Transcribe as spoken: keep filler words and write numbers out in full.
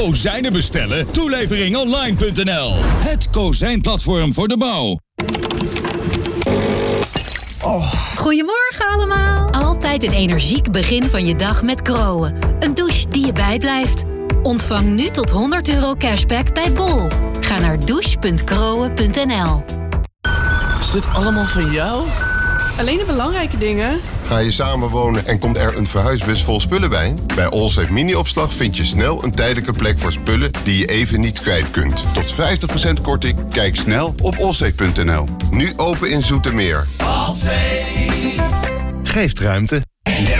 Kozijnen bestellen? Toelevering online punt n l. Het kozijnplatform voor de bouw. Oh. Goedemorgen allemaal. Altijd een energiek begin van je dag met Groen. Een douche die je bijblijft. Ontvang nu tot honderd euro cashback bij Bol. Ga naar douche punt groen punt n l. Is dit allemaal van jou? Alleen de belangrijke dingen. Ga je samenwonen en komt er een verhuisbus vol spullen bij? Bij Allsafe Mini-opslag vind je snel een tijdelijke plek voor spullen die je even niet kwijt kunt. Tot vijftig procent korting. Kijk snel op allsafe punt n l. Nu open in Zoetermeer. Allsafe geeft ruimte.